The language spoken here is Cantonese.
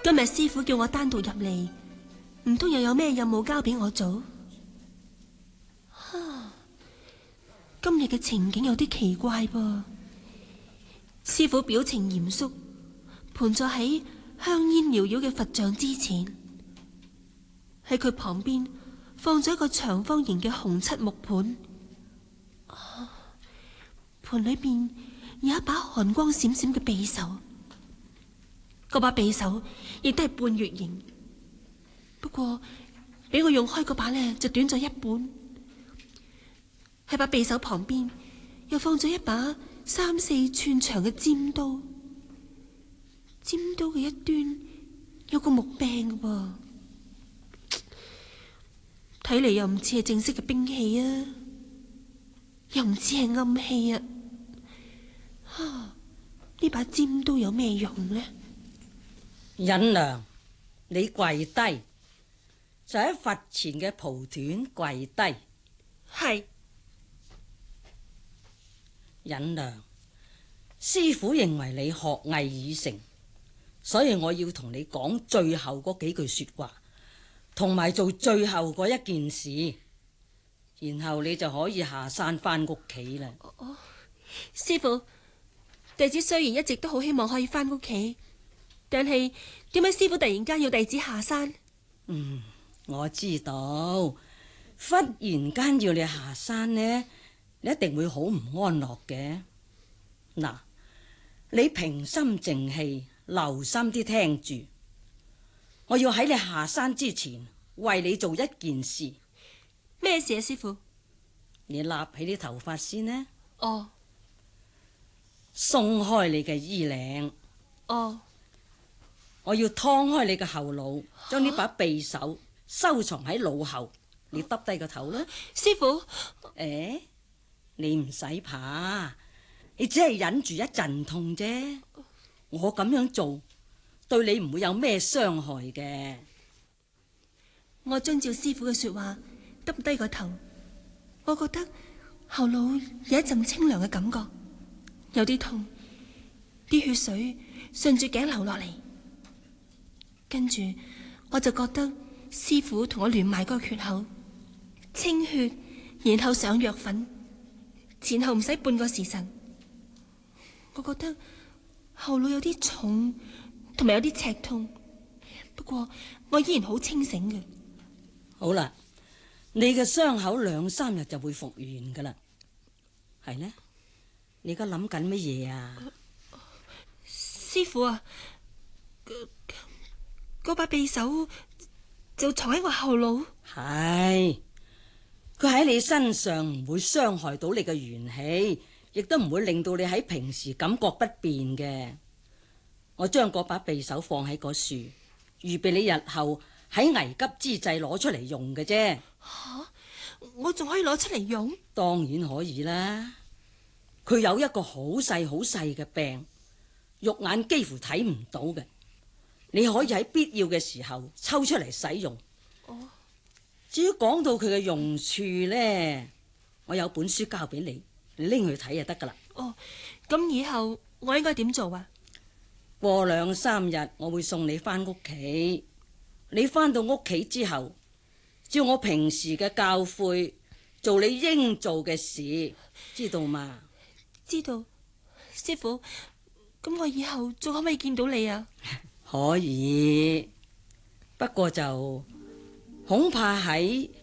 今日師傅叫我單獨入嚟，唔通又有咩任務交俾我做？今日嘅情景有啲奇怪噃。師傅表情嚴肅，盤坐喺香煙繚繞嘅佛像之前，喺佢旁邊放咗一個長方形嘅紅漆木盤，盤裏邊有一把寒光閃閃嘅匕首，嗰把匕首亦都係半月形，不過俾我用開嗰把呢，就短咗一半。喺把匕首旁邊又放咗一把3-4寸長嘅尖刀，尖刀嘅一端有個木柄嘅，睇嚟又唔似係正式嘅兵器啊，又唔似係暗器啊。呢把尖刀有咩用呢？ 忍娘，你跪低，就喺佛前嘅蒲團跪低。 係。 忍娘，師父認為你學藝已成，所以我要同你講最後嗰幾句說話，同埋做最後嗰一件事，然後你就可以下山翻屋企啦。 師父，弟子雖然一直都好希望可以翻屋企，但係點解師父突然間要弟子下山？ 我知道，忽然間要你下山呢，你一定會好唔安樂嘅。嗱，你平心靜氣，留心啲聽住。我要喺你下山之前，為你做一件事。 咩事啊，師父？ 你立起啲頭髮先呢。 哦。 鬆開你嘅衣領。 哦。 我要劏開你嘅後腦，將呢把匕首收藏喺腦後。你耷低個頭啦。 師父。 你唔使怕，你只係忍住一陣痛啫。我咁樣做對你唔會有咩傷害嘅。 我遵照師父嘅說話，耷低個頭。我覺得後腦有一陣清涼嘅感覺，有啲痛，啲血水順住頸流落嚟。跟住我就覺得師父同我連埋個缺口，清血，然後上藥粉。前後唔使半個時辰，我覺得後腦有啲重，同埋有啲赤痛，不過我依然好清醒嘅。 好啦，你嘅傷口2-3日就會復原噶啦。係呢？你而家諗緊乜嘢啊？ 師父啊，嗰把匕首就藏喺我後腦。 係。佢喺你身上唔會傷害到你嘅元氣，亦都唔會令到你喺平時感覺不便嘅。我將嗰把匕首放喺嗰樹，預備你日後喺危急之際攞出嚟用嘅啫。 我仲可以攞出嚟用？ 當然可以啦。佢有一個好細好細嘅柄，肉眼幾乎睇唔到嘅，你可以喺必要嘅時候抽出嚟使用。至於講到佢嘅用處呢，我有本書交俾你，你拎去睇就得噶啦。 咁以後我應該點做啊？ 過2-3日我會送你翻屋企，你翻到屋企之後，照我平時嘅教誨做你應做嘅事，知道嗎？ 知道，師父。咁我以後仲可唔可以見到你啊？ 可以，不過就恐怕喺